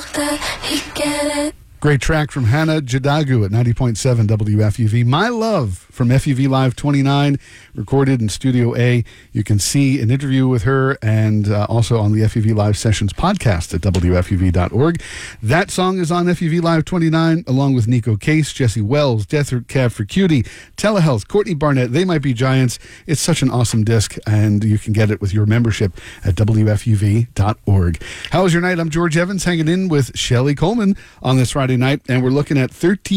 that he get it. Great track from Hannah Jadagu at 90.7 WFUV. My Love from FUV Live 29, recorded in Studio A. You can see an interview with her and also on the FUV Live Sessions podcast at WFUV.org. That song is on FUV Live 29, along with Nico Case, Jesse Wells, Desert Cab for Cutie, Telehealth, Courtney Barnett, They Might Be Giants. It's such an awesome disc, and you can get it with your membership at WFUV.org. How was your night? I'm George Evans, hanging in with Shelley Coleman on this Friday night, and we're looking at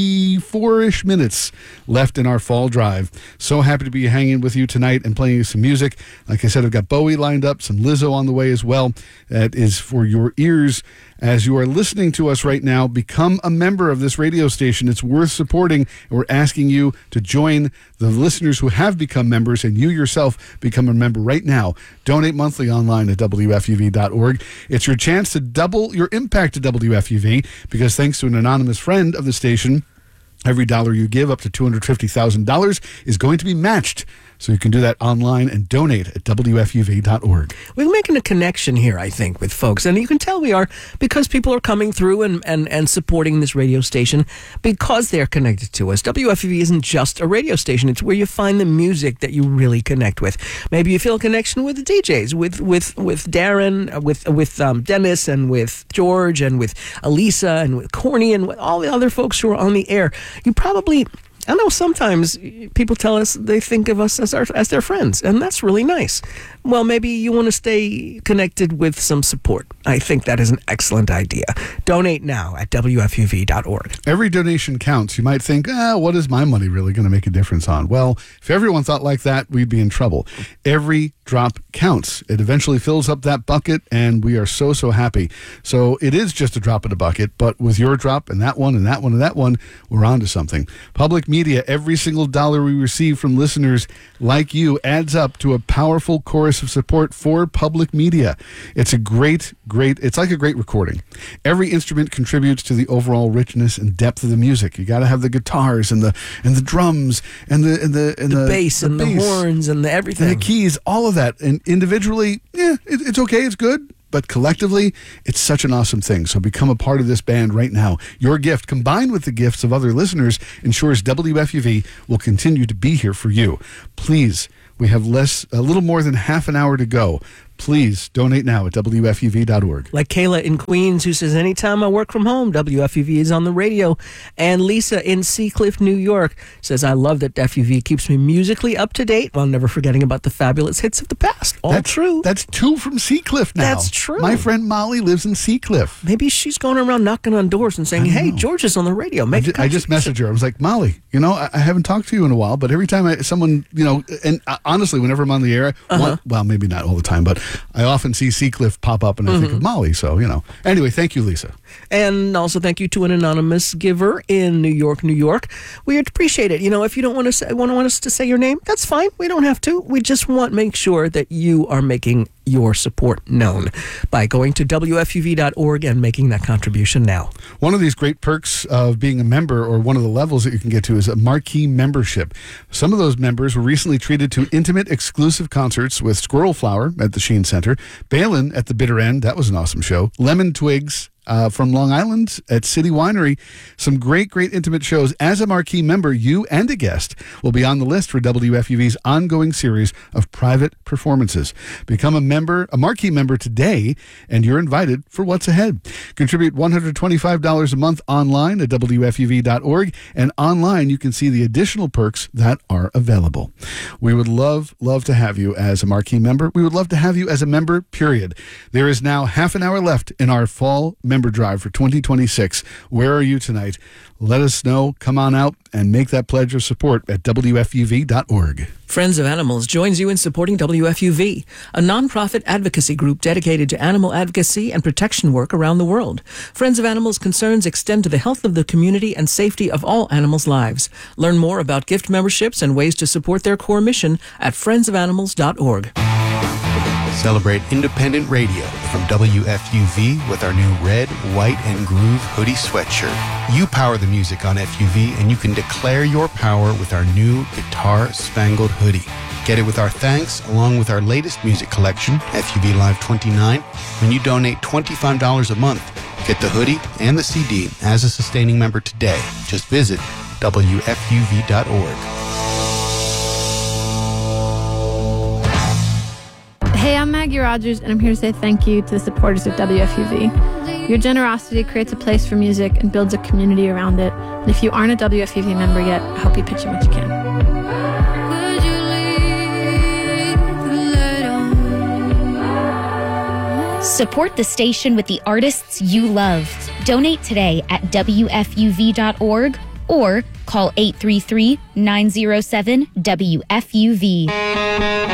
34-ish minutes left in our fall drive. So happy to be hanging with you tonight and playing you some music. Like I said, I've got Bowie lined up, some Lizzo on the way as well. That is for your ears as you are listening to us right now. Become a member of this radio station. It's worth supporting, and we're asking you to join the listeners who have become members, and you yourself become a member right now. Donate monthly online at WFUV.org. It's your chance to double your impact to WFUV, because thanks to an anonymous friend of the station, every dollar you give up to $250,000 is going to be matched. So you can do that online and donate at WFUV.org. We're making a connection here, I think, with folks. And you can tell we are, because people are coming through and supporting this radio station because they're connected to us. WFUV isn't just a radio station. It's where you find the music that you really connect with. Maybe you feel a connection with the DJs, with Darren, with Dennis, and with George, and with Elisa, and with Corny, and with all the other folks who are on the air. You probably... I know sometimes people tell us they think of us as their friends, and that's really nice. Well, maybe you want to stay connected with some support. I think that is an excellent idea. Donate now at WFUV.org. Every donation counts. You might think, what is my money really going to make a difference on? Well, if everyone thought like that, we'd be in trouble. Every drop counts. It eventually fills up that bucket, and we are so, so happy. So it is just a drop in the bucket, but with your drop and that one and that one and that one, we're on to something. Public media, every single dollar we receive from listeners like you adds up to a powerful chorus of support for public media. It's a great, it's like a great recording. Every instrument contributes to the overall richness and depth of the music. You got to have the guitars and the drums and the bass and the horns and the everything. And the keys, all of that. And individually, it's okay, it's good. But collectively, it's such an awesome thing. So become a part of this band right now. Your gift, combined with the gifts of other listeners, ensures WFUV will continue to be here for you. Please, we have a little more than half an hour to go. Please donate now at WFUV.org. Like Kayla in Queens, who says, anytime I work from home, WFUV is on the radio. And Lisa in Seacliff, New York, says, I love that FUV keeps me musically up to date while never forgetting about the fabulous hits of the past. That's true. That's two from Seacliff now. That's true. My friend Molly lives in Seacliff. Maybe she's going around knocking on doors and saying, hey, George is on the radio. I just messaged her. I was like, Molly, I haven't talked to you in a while, but every time someone, and honestly, whenever I'm on the air, well, maybe not all the time, but I often see Seacliff pop up and I think of Molly. So, Anyway, thank you, Lisa. And also thank you to an anonymous giver in New York, New York. We appreciate it. If you don't want us to say your name, that's fine. We don't have to. We just want to make sure that you are making your support known by going to WFUV.org and making that contribution now. One of these great perks of being a member, or one of the levels that you can get to, is a marquee membership. Some of those members were recently treated to intimate exclusive concerts with Squirrel Flower at the Sheen Center, Balin at the Bitter End, that was an awesome show, Lemon Twigs from Long Island at City Winery. Some great intimate shows. As a marquee member, you and a guest will be on the list for WFUV's ongoing series of private performances. Become a marquee member today, and you're invited for what's ahead. Contribute $125 a month online at WFUV.org, and online you can see the additional perks that are available. We would love to have you as a marquee member. We would love to have you as a member, period. There is now half an hour left in our fall member drive for 2026. Where are you tonight? Let us know. Come on out and make that pledge of support at WFUV.org. Friends of Animals joins you in supporting WFUV, a nonprofit advocacy group dedicated to animal advocacy and protection work around the world. Friends of Animals concerns extend to the health of the community and safety of all animals' lives. Learn more about gift memberships and ways to support their core mission at friendsofanimals.org. Celebrate independent radio from WFUV with our new red, white, and groove hoodie sweatshirt. You power the music on FUV, and you can declare your power with our new Guitar Spangled hoodie. Get it with our thanks, along with our latest music collection, FUV Live 29, when you donate $25 a month. Get the hoodie and the CD as a sustaining member today. Just visit WFUV.org. Hey, I'm Maggie Rogers, and I'm here to say thank you to the supporters of WFUV. Your generosity creates a place for music and builds a community around it. And if you aren't a WFUV member yet, I hope you pitch in what you can. Support the station with the artists you love. Donate today at WFUV.org or call 833-907-WFUV.